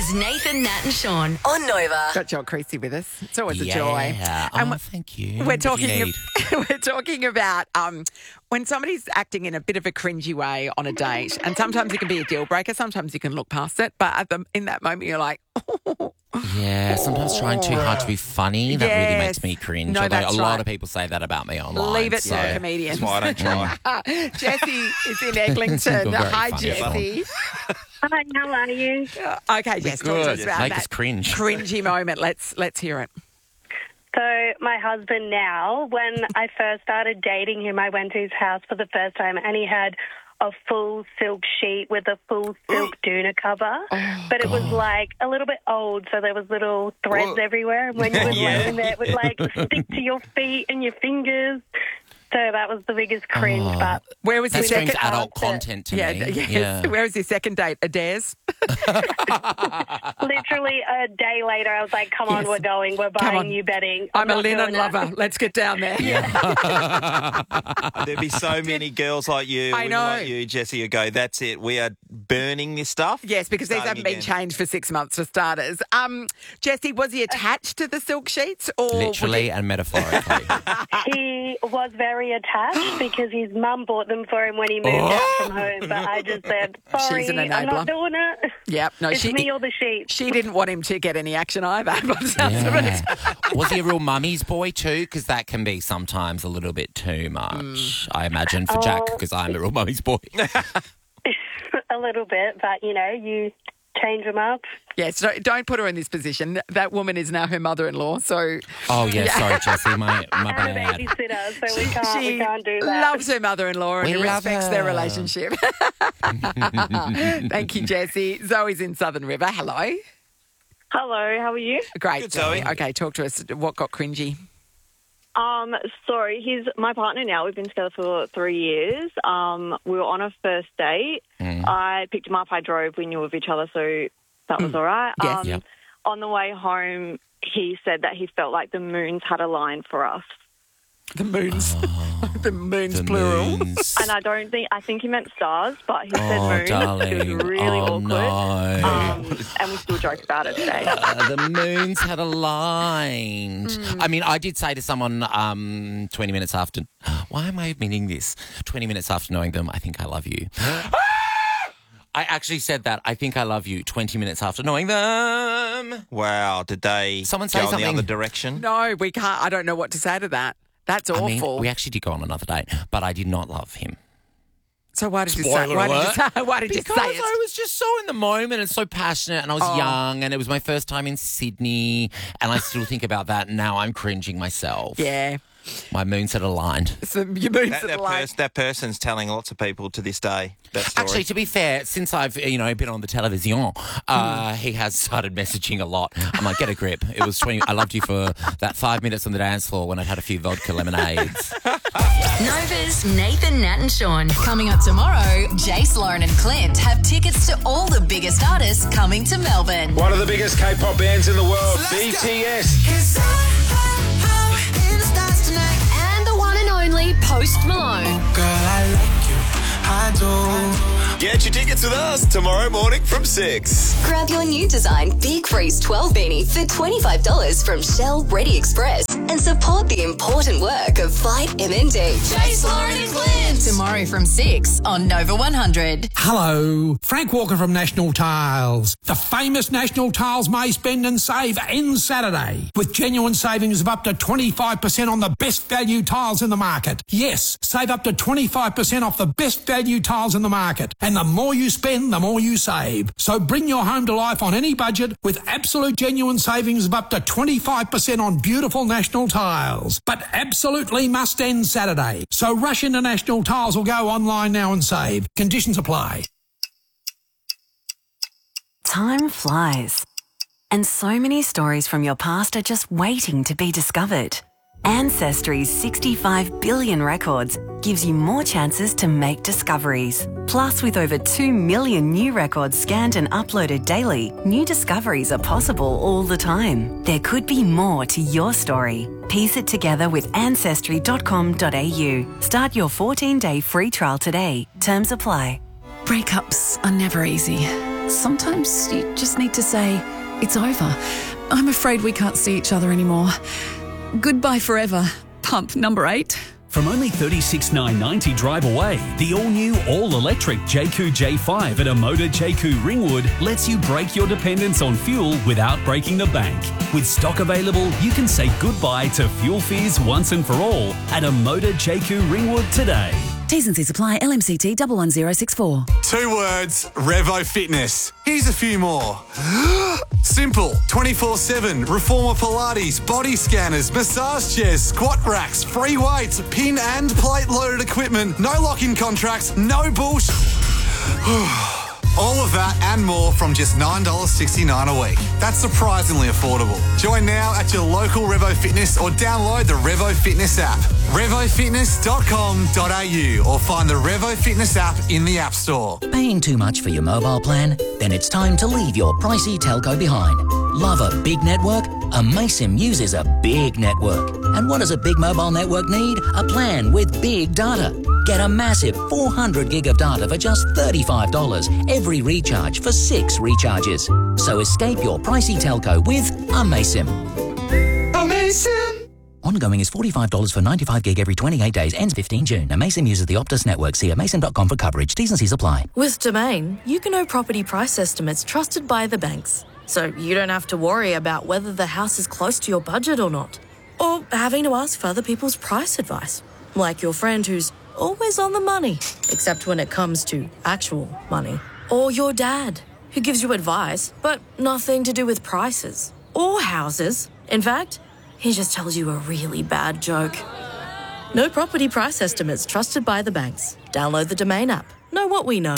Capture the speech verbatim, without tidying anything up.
Novers, Nathan, Nat and Sean on Nova. Got Joel Creasy with us. It's always yeah. a joy. Oh, thank you. We're talking. We're talking about um, when somebody's acting in a bit of a cringy way on a date, and sometimes it can be a deal breaker. Sometimes you can look past it, but at the, in that moment, you're like, oh. Yeah, sometimes trying too hard to be funny, that Yes. really makes me cringe. No, Although that's a lot right. of people say that about me online. Leave it so. to the comedians. That's why I don't try. Jessie is in Eglinton. You're very Hi, funny. Jessie. Hi, how are you? Okay, Jess, talk to us Good. about Make that us cringe. cringy moment. Let's let's hear it. So my husband now, when I first started dating him, I went to his house for the first time and he had a full silk sheet with a full silk doona cover. Oh, but it was like a little bit old, so there was little threads Whoa. everywhere. And when you were Yeah. laying there, it would like stick to your feet and your fingers. So that was the biggest cringe. Oh. But Where was That your screams second? adult answer. content to yeah, me. yes. Yeah. Where was your second date? Adair's? literally a day later, I was like, come on, Yes. we're going. We're Come on. buying you bedding. I'm a not linen doing that. lover. Let's get down there. There'd be so many girls like you, I women know. like you, Jessie, who go, that's it, we are burning this stuff. Yes, because these Starting haven't been again. changed for six months for starters. Um, Jessie, was he attached to the silk sheets, or Literally and metaphorically. He was very attached because his mum bought them for him when he moved out from home. But I just said, sorry, She's an I'm enabler. not doing it. Yep, no, It's she me or the sheep. she didn't want him to get any action either. By the sounds of Yeah. it. Was he a real mummy's boy too? Because that can be sometimes a little bit too much, I imagine, for Jack, Oh. because I'm a real mummy's boy. A little bit, but you know, you change them up. Yes, don't, don't put her in this position. That woman is now her mother-in-law, so Oh, yeah, sorry, Jessie, my, my And a bad. babysitter, so we can't, she we can't do that. loves her mother-in-law and We love respects their her. relationship. Thank you, Jessie. Zoe's in Southern River. Hello. Hello, how are you? Great, Good, Zoe. Zoe. Okay, talk to us. What got cringy? Um, sorry, he's my partner now. We've been together for three years. Um, we were on a first date. Mm. I picked him up. I drove. We knew of each other, so that was all right. Yes. Um, Yep. On the way home, he said that he felt like the moons had aligned for us. The moons. the moons, The plural. moons. And I don't think, I think he meant stars, but he said Oh, moons. darling. It was really oh, awkward. no. Um, and we still joke about it today. Uh, the moons had aligned. I mean, I did say to someone um, twenty minutes after, why am I meaning this? twenty minutes after knowing them, I think I love you. I actually said that, I think I love you, twenty minutes after knowing them. Wow, did they Someone say go in something. the other direction? No, we can't. I don't know what to say to that. That's awful. I mean, we actually did go on another date, but I did not love him. so why did you say? Spoiler Why did you alert. say? Why did you Because say I it? was just so in the moment and so passionate, and I was Oh. young, and it was my first time in Sydney, and I still think about that, and now I'm cringing myself. Yeah. My moons had aligned. So your moons That, are that, like. pers- that person's telling lots of people to this day that story. Actually, to be fair, since I've you know been on the television, uh, he has started messaging a lot. I'm like, get a grip. It was twenty. I loved you for that five minutes on the dance floor when I had a few vodka lemonades. Novers, Nathan, Nat and Sean. Coming up tomorrow, Jace, Lauren and Clint have tickets to all the biggest artists coming to Melbourne. One of the biggest K-pop bands in the world, B T S. And the one and only Post Malone. Get your tickets with us tomorrow morning from six. Grab your new design Big Freeze twelve beanie for twenty-five dollars from Shell Ready Express and support the important work of Fight M N D. Jace, Lauren and Clint. Tomorrow from six on Nova one hundred. Hello, Frank Walker from National Tiles. The famous National Tiles May Spend and Save ends Saturday with genuine savings of up to twenty-five percent on the best value tiles in the market. Yes, save up to twenty-five percent off the best value tiles in the market. And the more you spend, the more you save. So bring your home to life on any budget with absolute genuine savings of up to twenty-five percent on beautiful National Tiles. But absolutely must end Saturday. So rush into National Tiles or go online now and save. Conditions apply. Time flies. And so many stories from your past are just waiting to be discovered. Ancestry's sixty-five billion records gives you more chances to make discoveries. Plus, with over two million new records scanned and uploaded daily, new discoveries are possible all the time. There could be more to your story. Piece it together with ancestry dot com dot a u. Start your fourteen day free trial today. Terms apply. Breakups are never easy. sometimes you just need to say, it's over. I'm afraid we can't see each other anymore. Goodbye forever. Pump number eight. From only thirty-six thousand nine hundred ninety drive away, the all-new, all-electric J Q J five at Amoda J Q Ringwood lets you break your dependence on fuel without breaking the bank. With stock available, you can say goodbye to fuel fears once and for all at Amoda J Q Ringwood today. T's and C's apply. L M C T one one zero six four. Two words, Revo Fitness. Here's a few more. Simple, twenty-four seven, Reformer Pilates, body scanners, massage chairs, squat racks, free weights, pin and plate loaded equipment, no lock-in contracts, no bullshit. All of that and more from just nine dollars sixty-nine a week. That's surprisingly affordable. Join now at your local Revo Fitness or download the Revo Fitness app. revo fitness dot com dot a u or find the Revo Fitness app in the App Store. Paying too much for your mobile plan? Then it's time to leave your pricey telco behind. Love a big network? Amaysim uses a big network. And what does a big mobile network need? A plan with big data. Get a massive four hundred gig of data for just thirty-five dollars every recharge for six recharges. So escape your pricey telco with Amaysim. Amaysim! Ongoing is forty-five dollars for ninety-five gig every twenty-eight days. Ends fifteenth June. Amaysim uses the Optus network. See amaysim dot com for coverage. T's and C's apply. With Domain, you can know property price estimates trusted by the banks. So you don't have to worry about whether the house is close to your budget or not. Or having to ask for other people's price advice. Like your friend who's always on the money, except when it comes to actual money. Or your dad, who gives you advice, but nothing to do with prices. Or houses. In fact, he just tells you a really bad joke. No property price estimates trusted by the banks. Download the Domain app. Know what we know.